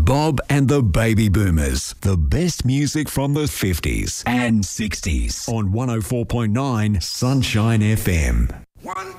Bob and the Baby Boomers. The best music from the 50s and 60s on 104.9 Sunshine FM.